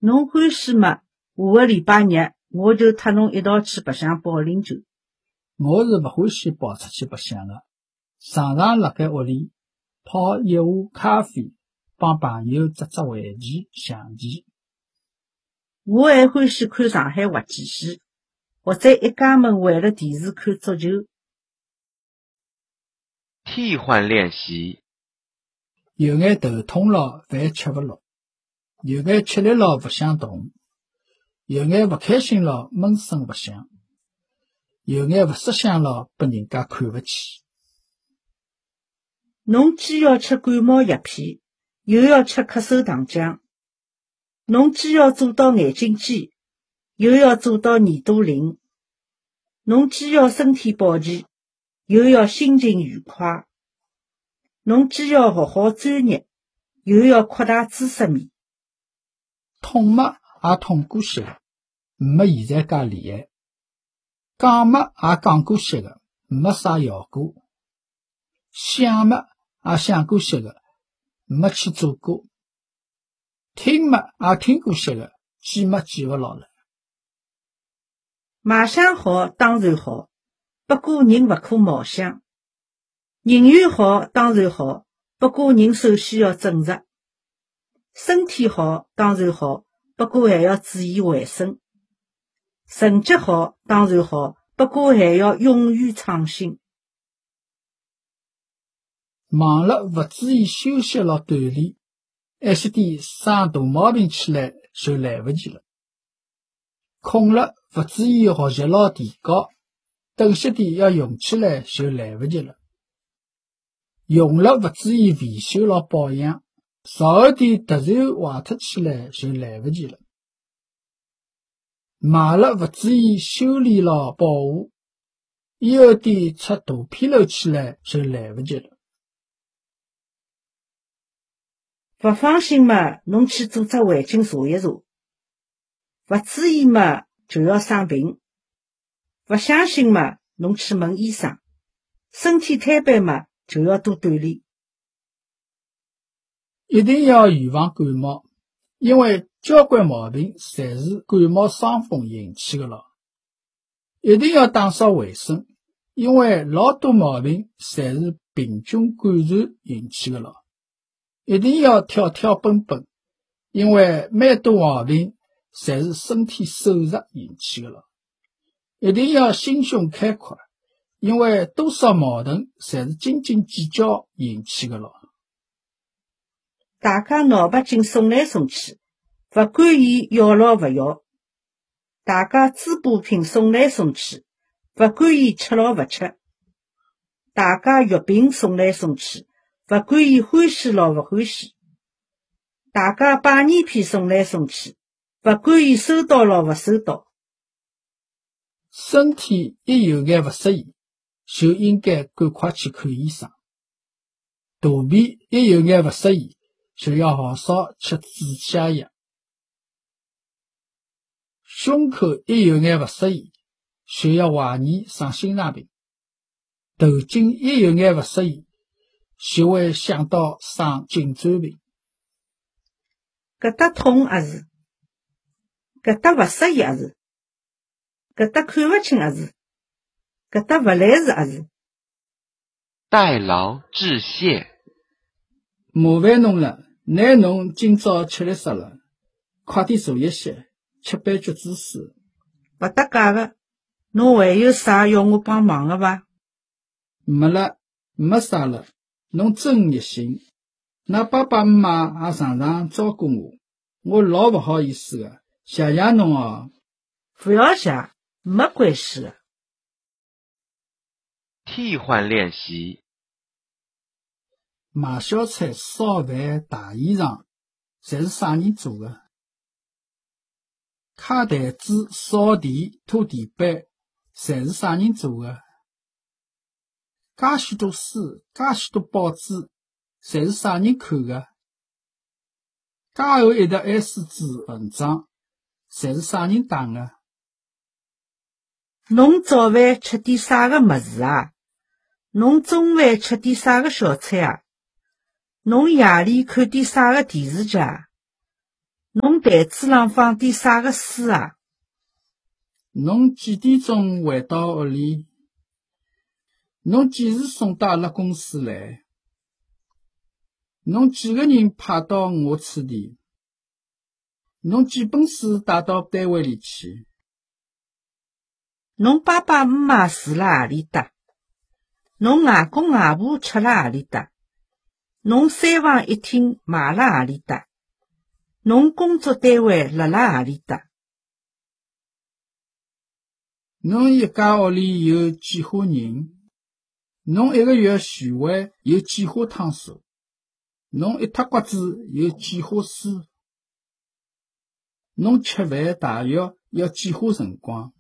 侬欢喜嘛，下个礼拜日我就特侬一道去白相保龄球。 我是勿欢喜跑出去白相的，常常辣盖屋里泡一壶咖啡，帮朋友捉捉围棋、象棋。 我还欢喜看上海滑稽戏，或者一家门围了电视看足球。 替换练习。 有眼头痛了，饭吃勿落；有眼吃力了，勿想动；有眼勿开心了，闷声勿响；有眼勿识相了，被人家看勿起。 侬既要吃感冒药片，又要吃咳嗽糖浆。侬既要做到眼睛尖，又要做到耳朵灵。侬既要身体保健，又要心情愉快。侬既要学好专业，又要扩大知识面。 痛嘛也痛过些个，没现在介厉害；讲嘛也讲过些个，没啥效果；想嘛也想过些个，没去做过；听嘛也听过些个，记嘛记勿牢了。 卖相好当然好，不过人勿可貌相。人缘好当然好，不过人首先要正直。身体好当然好，不过还要注意卫生。成绩好当然好，不过还要勇于创新。 忙了勿注意休息和锻炼，一些点生大毛病起来就来勿及了。空了勿注意学习和提高，等些点要用起来就来勿及了。用了勿注意维修和保养，少一点突然坏脱起来就来勿及了。买了勿注意修理和保护，以后点出大纰漏起来就来勿及了。 勿放心嘛，侬去做只胃镜查一查；勿注意嘛，就要生病；勿相信嘛，侬去问医生；身体瘫痪嘛，就要多锻炼。 一定要预防感冒，因为交关毛病侪是感冒伤风引起的咯。一定要打扫卫生，因为老多毛病侪是病菌感染引起的咯。一定要跳跳蹦蹦，因为蛮多毛病侪是身体手术引起的咯。一定要心胸开阔，因为多少矛盾侪是斤斤计较引起的咯。 大家脑白金送来送去，勿管伊要牢勿要；大家猪补品送来送去，勿管伊吃牢勿吃；大家月饼送来送去，勿管伊欢喜牢勿欢喜；大家拜年片送来送去，勿管伊收到牢勿收到。 身体一有眼勿适意，就应该赶快去看医生。肚皮一有眼勿适意，就要好少吃止泻药。胸口一有眼勿适意，就要怀疑生心脏病。头颈一有眼勿适意，就会想到生颈椎病。 搿搭痛也是，搿搭勿适意也是，搿搭看勿清也是，搿搭勿来事也是。 代劳致谢。 麻烦侬了，拿侬今朝吃力死了，快点坐一歇，吃杯橘子水。 勿搭界个，侬还有啥要我帮忙个伐？ 没了，没啥了，侬真热心。㑚爸爸妈妈也常常照顾我，我老勿好意思个，谢谢侬哦。 勿要谢，没关系个。 替换练习。 买小菜、烧饭、洗衣裳，侪是啥人做的？揩台子、扫地、拖地板，侪是啥人做的？介许多书，介许多报纸，侪是啥人看的？介厚一沓 A4 纸文章，侪是啥人打的？ 侬早饭吃点啥个物事啊？侬中饭吃点啥个小菜啊？侬夜里看点啥个电视剧啊？ 侬台子上放点啥个书啊？ 侬几点钟回到屋里？侬几时送到阿拉公司来？侬几个人派到我处里？侬几本书带到单位里去？ 侬爸爸妈妈住辣何里搭？侬外公外婆吃辣何里搭？侬三房一厅买辣何里搭？侬工作单位辣辣何里搭？ 侬一家屋里有几伙人？侬一个月聚会有几伙趟数？侬一脱骨子有几伙书？侬吃饭大约要几伙辰光？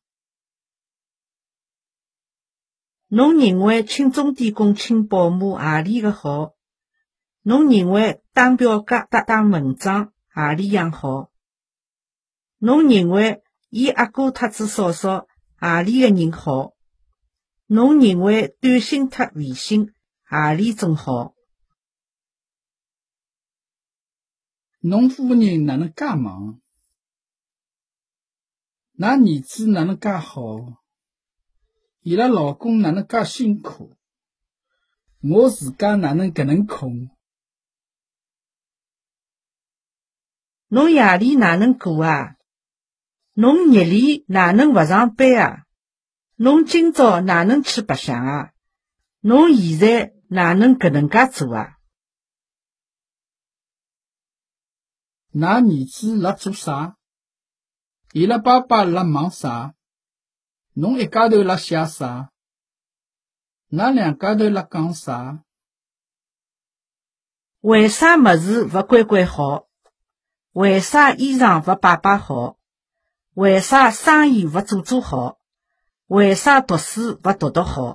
侬认为请钟点工请保姆何里个好？侬认为打表格打文章何里样好？侬认为伊阿哥特子嫂嫂何里个人好？侬认为短信特微信何里种好？ 侬夫人哪能介忙？㑚儿子哪能介好？伊拉老公哪能介辛苦？我自家哪能搿能空？ 侬夜里哪能过啊？侬日里哪能勿上班啊？侬今朝哪能去白相啊？侬现在哪能搿能介做啊？ 㑚儿子辣做啥？伊拉爸爸辣忙啥？侬一家头辣写啥？㑚两家头辣讲啥？ 为啥物事勿管管好？为啥衣裳勿摆摆好？为啥生意勿做好？为啥读书勿读好？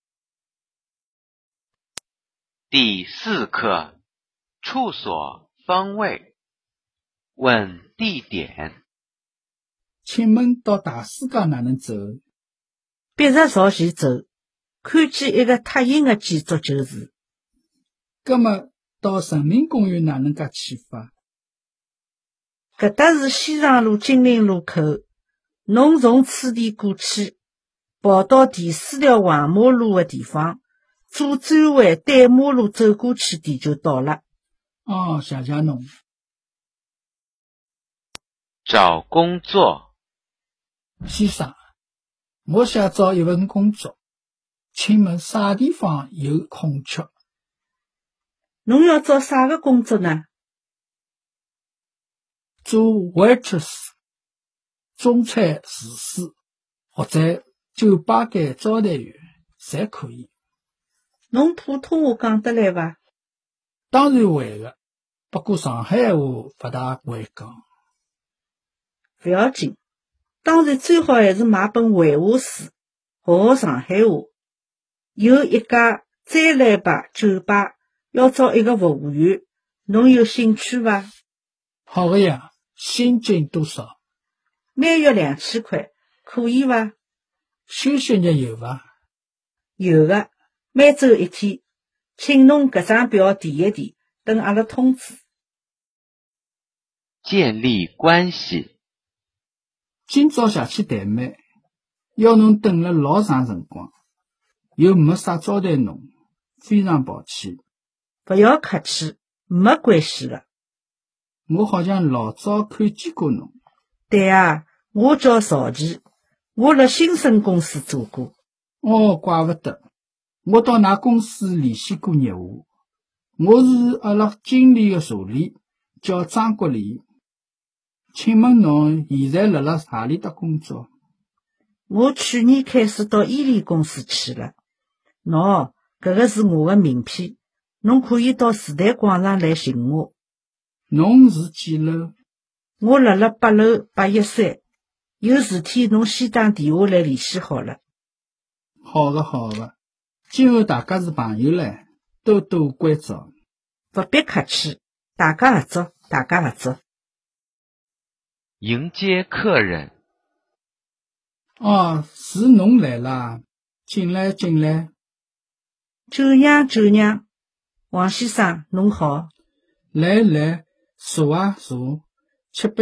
第4课，处所方位。问地点。 请问到大世界哪能走？ 笔直朝前走，看见一个特型的建筑就是。 葛末到人民公园哪能介去法？ 搿搭是西长路金陵路口，侬从此地过去，跑到第4条横马路的地方，左转弯对马路走过去点就到了。 哦，谢谢侬。 找工作。 先生，我想找一份工作，请问啥地方有空缺？ 侬要找啥个工作呢？ 做 waitress 中餐厨师，或者酒吧间招待员，侪可以。 侬普通话讲得来伐？ 当然会个，不过上海话勿大会讲。 勿要紧，当然最好还是买本绘画书，学上海话。有一家摘来吧酒吧要招一个服务员，侬有兴趣伐？ 好个呀，薪金多少？ 每月2000块，可以伐？ 休息日有伐？ 有个，每周1天，请侬搿张表填一填，等阿拉通知。 建立关系。 今朝下去谈判，要侬等了老长辰光，又没啥招待侬，非常抱歉。 勿要客气，没关系个。 我好像老早看见过侬。 对啊，我叫曹琪，我辣新生公司做过。 哦，怪勿得，我到㑚公司联系过业务。我是阿拉经理的助理，叫张国礼。请问侬现在辣何里搭工作？ 我去年开始到伊利公司去了。喏，搿个是我的名片，侬可以到时代广场来寻我。 侬是几楼？ 我辣8楼813，有事体侬先打电话来联系好了。 好个好个，今后大家是朋友唻，多多关照。 不必客气，大家合作，大家合作。 迎接客人。 哦，是侬来啦，进来进来。 酒娘酒娘，王先生侬好。 来来，坐啊坐， 吃